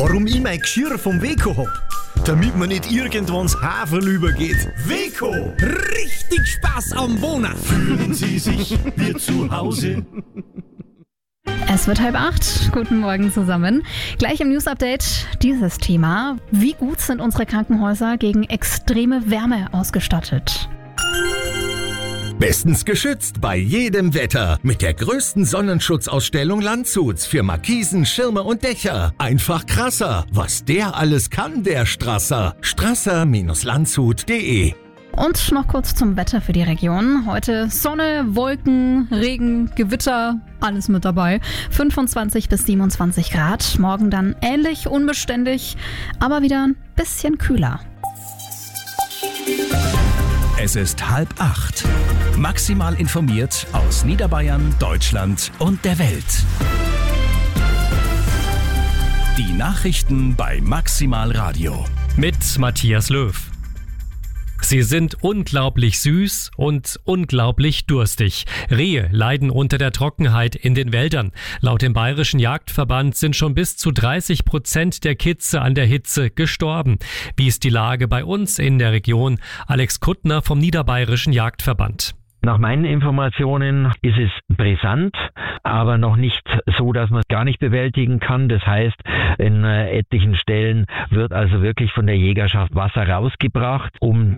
Warum ich mein Geschirr vom Weco hab? Damit man nicht irgendwann das Haferl übergeht. Weco! Richtig Spaß am Wohnen! Fühlen Sie sich wie zu Hause? Es wird 7:30. Guten Morgen zusammen. Gleich im News-Update dieses Thema. Wie gut sind unsere Krankenhäuser gegen extreme Wärme ausgestattet? Bestens geschützt bei jedem Wetter mit der größten Sonnenschutzausstellung Landshuts für Markisen, Schirme und Dächer. Einfach krasser, was der alles kann, der Strasser. Strasser-landshut.de. Und noch kurz zum Wetter für die Region. Heute Sonne, Wolken, Regen, Gewitter, alles mit dabei. 25 bis 27 Grad. Morgen dann ähnlich unbeständig, aber wieder ein bisschen kühler. Es ist 7:30. Maximal informiert aus Niederbayern, Deutschland und der Welt. Die Nachrichten bei Maximal Radio. Mit Matthias Löw. Sie sind unglaublich süß und unglaublich durstig. Rehe leiden unter der Trockenheit in den Wäldern. Laut dem Bayerischen Jagdverband sind schon bis zu 30% der Kitze an der Hitze gestorben. Wie ist die Lage bei uns in der Region? Alex Kuttner vom Niederbayerischen Jagdverband. Nach meinen Informationen ist es brisant, aber noch nicht so, dass man es gar nicht bewältigen kann. Das heißt, in etlichen Stellen wird also wirklich von der Jägerschaft Wasser rausgebracht, um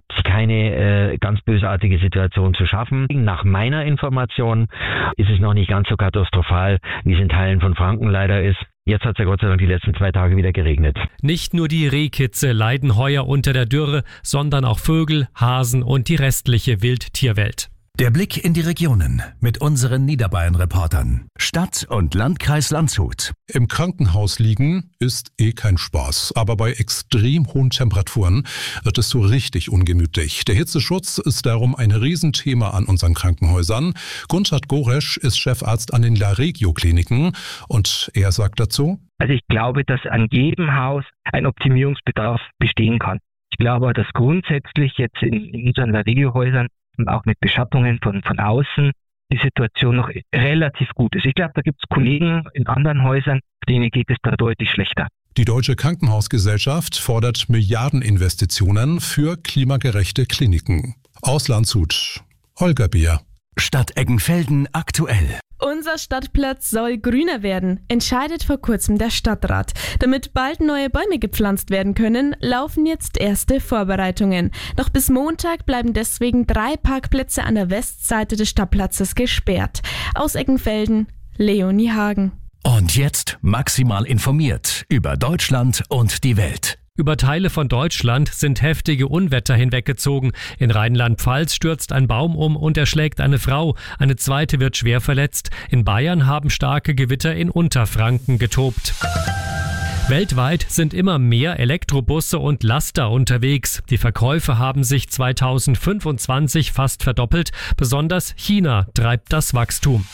keine ganz bösartige Situation zu schaffen. Nach meiner Information ist es noch nicht ganz so katastrophal, wie es in Teilen von Franken leider ist. Jetzt hat es ja Gott sei Dank die letzten 2 Tage wieder geregnet. Nicht nur die Rehkitze leiden heuer unter der Dürre, sondern auch Vögel, Hasen und die restliche Wildtierwelt. Der Blick in die Regionen mit unseren Niederbayern-Reportern. Stadt und Landkreis Landshut. Im Krankenhaus liegen ist kein Spaß, aber bei extrem hohen Temperaturen wird es so richtig ungemütlich. Der Hitzeschutz ist darum ein Riesenthema an unseren Krankenhäusern. Gunther Goresch ist Chefarzt an den LaRegio-Kliniken und er sagt dazu: Also ich glaube, dass an jedem Haus ein Optimierungsbedarf bestehen kann. Ich glaube, dass grundsätzlich jetzt in unseren LaRegio-Häusern auch mit Beschattungen von außen die Situation noch relativ gut ist. Ich glaube, da gibt es Kollegen in anderen Häusern, denen geht es da deutlich schlechter. Die Deutsche Krankenhausgesellschaft fordert Milliardeninvestitionen für klimagerechte Kliniken. Aus Landshut, Holger Beer. Stadt Eggenfelden aktuell. Unser Stadtplatz soll grüner werden, entscheidet vor kurzem der Stadtrat. Damit bald neue Bäume gepflanzt werden können, laufen jetzt erste Vorbereitungen. Noch bis Montag bleiben deswegen 3 Parkplätze an der Westseite des Stadtplatzes gesperrt. Aus Eggenfelden, Leonie Hagen. Und jetzt maximal informiert über Deutschland und die Welt. Über Teile von Deutschland sind heftige Unwetter hinweggezogen. In Rheinland-Pfalz stürzt ein Baum um und erschlägt eine Frau. Eine zweite wird schwer verletzt. In Bayern haben starke Gewitter in Unterfranken getobt. Weltweit sind immer mehr Elektrobusse und Laster unterwegs. Die Verkäufe haben sich 2025 fast verdoppelt. Besonders China treibt das Wachstum.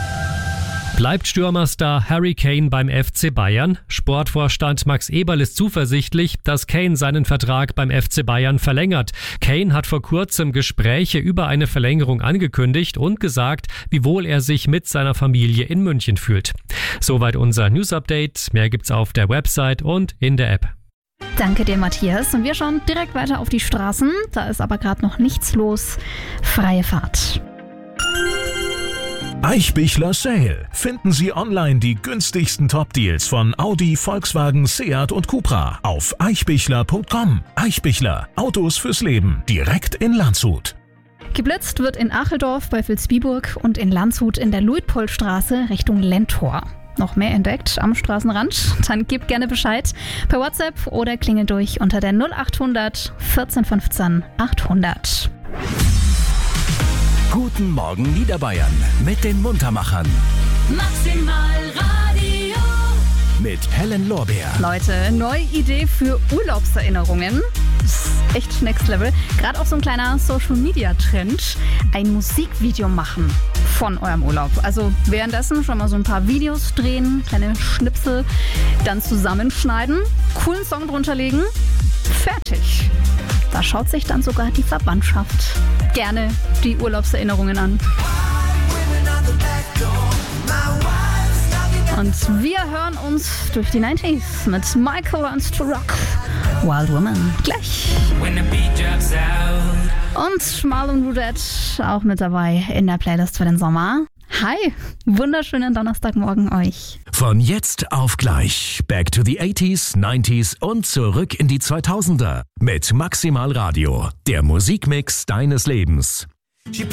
Bleibt Stürmerstar Harry Kane beim FC Bayern? Sportvorstand Max Eberl ist zuversichtlich, dass Kane seinen Vertrag beim FC Bayern verlängert. Kane hat vor kurzem Gespräche über eine Verlängerung angekündigt und gesagt, wie wohl er sich mit seiner Familie in München fühlt. Soweit unser News-Update. Mehr gibt's auf der Website und in der App. Danke dir, Matthias. Und wir schauen direkt weiter auf die Straßen. Da ist aber gerade noch nichts los. Freie Fahrt. Eichbichler Sale. Finden Sie online die günstigsten Top-Deals von Audi, Volkswagen, Seat und Cupra auf eichbichler.com. Eichbichler. Autos fürs Leben. Direkt in Landshut. Geblitzt wird in Acheldorf bei Vilsbiburg und in Landshut in der Luitpoldstraße Richtung Lentor. Noch mehr entdeckt am Straßenrand? Dann gebt gerne Bescheid per WhatsApp oder klingelt durch unter der 0800 14 15 800. Guten Morgen Niederbayern mit den Muntermachern. Maximal Radio. Mit Helen Lorbeer. Leute, neue Idee für Urlaubserinnerungen. Das ist echt next level. Gerade auch so ein kleiner Social-Media-Trend. Ein Musikvideo machen von eurem Urlaub. Also währenddessen schon mal so ein paar Videos drehen, kleine Schnipsel, dann zusammenschneiden, coolen Song drunter legen. Fertig. Da schaut sich dann sogar die Verwandtschaft gerne die Urlaubserinnerungen an. Und wir hören uns durch die 90s mit Michael Learns to Rock, Wild Woman. Gleich. Und Marlon Rudett auch mit dabei in der Playlist für den Sommer. Hi, wunderschönen Donnerstagmorgen euch. Von jetzt auf gleich. Back to the 80s, 90s und zurück in die 2000er. Mit Maximal Radio, der Musikmix deines Lebens.